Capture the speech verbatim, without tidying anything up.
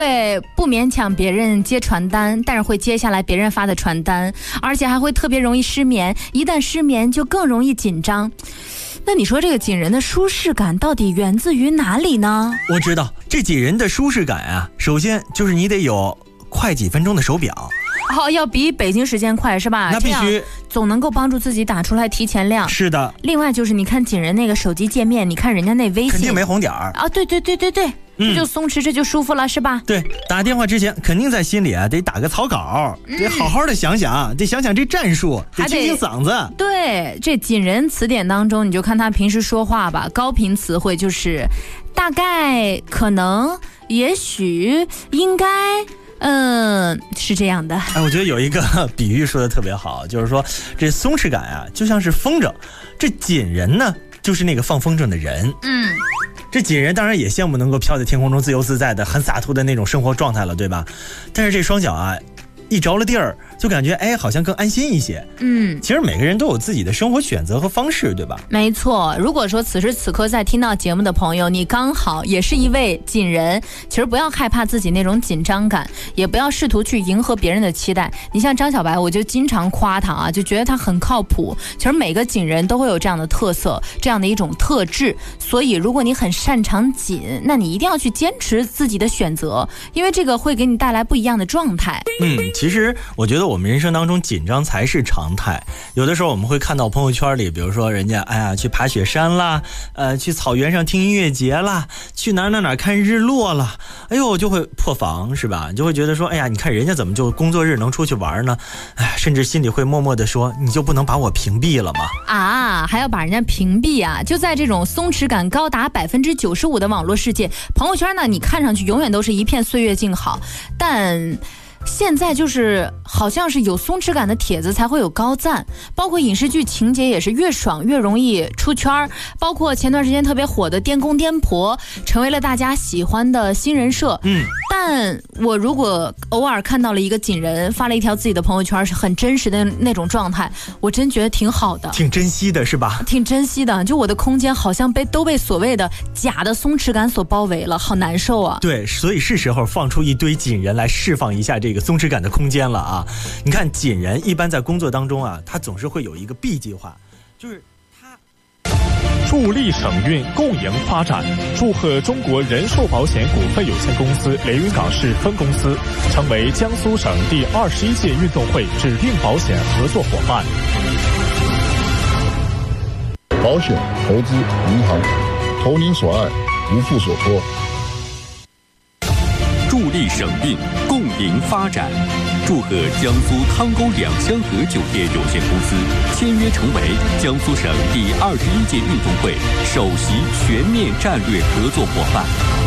会不勉强别人接传单，但是会接下来别人发的传单，而且还会特别容易失眠，一旦失眠就更容易紧张。那你说这个紧人的舒适感到底源自于哪里呢？ 我知道，这紧人的舒适感啊，首先就是你得有快几分钟的手表。 哦，要比北京时间快是吧？ 那必须， 总能够帮助自己打出来提前量。 是的。 另外就是你看紧人那个手机界面，你看人家那微信肯定没红点儿啊，对对对对对，这就松弛，这就舒服了，是吧？ 对，打电话之前肯定在心里啊得打个草稿，嗯、得好好的想想，得想想这战术，得清清嗓子。 对，这紧人词典当中，你就看他平时说话吧，高频词汇就是大概、可能、也许、应该。嗯，是这样的。 哎，我觉得有一个比喻说的特别好，就是说这松弛感啊，就像是风筝，这紧人呢，就是那个放风筝的人。 嗯， 这紧人当然也羡慕能够飘在天空中自由自在的、很洒脱的那种生活状态了，对吧？但是这双脚啊，一着了地儿，就感觉哎，好像更安心一些。 嗯， 其实每个人都有自己的生活选择和方式，对吧？ 没错。如果说此时此刻在听到节目的朋友，你刚好也是一位紧人，其实不要害怕自己那种紧张感，也不要试图去迎合别人的期待。你像张小白，我就经常夸他啊，就觉得他很靠谱。其实每个紧人都会有这样的特色，这样的一种特质。所以如果你很擅长紧，那你一定要去坚持自己的选择，因为这个会给你带来不一样的状态。 嗯，其实我觉得我们人生当中紧张才是常态。有的时候我们会看到朋友圈里，比如说人家哎呀去爬雪山啦，呃去草原上听音乐节啦，去哪哪哪看日落啦，哎呦就会破防是吧？你就会觉得说，哎呀你看人家怎么就工作日能出去玩呢？哎，甚至心里会默默的说，你就不能把我屏蔽了吗？ 啊，还要把人家屏蔽啊？就在这种松弛感高达百分之九十五的网络世界，朋友圈呢，你看上去永远都是一片岁月静好，但现在就是好像是有松弛感的帖子才会有高赞，包括影视剧情节也是越爽越容易出圈，包括前段时间特别火的颠公颠婆成为了大家喜欢的新人设。 嗯， 但我如果偶尔看到了一个紧人发了一条自己的朋友圈是很真实的那种状态，我真觉得挺好的， 挺珍惜的是吧？ 挺珍惜的，就我的空间好像被都被所谓的假的松弛感所包围了，好难受啊。 对，所以是时候放出一堆紧人来释放一下这个松弛感的空间了啊！你看紧人一般在工作当中啊，他总是会有一个 B 计划，就是他助力省运共赢发展，祝贺中国人寿保险股份有限公司连云港市分公司成为江苏省第二十一届运动会指定保险合作伙伴。 保险、投资、银行，投您所爱，无负所托。 助力省运，共赢发展，祝贺江苏汤沟两香河酒店有限公司签约成为江苏省第二十一届运动会首席全面战略合作伙伴。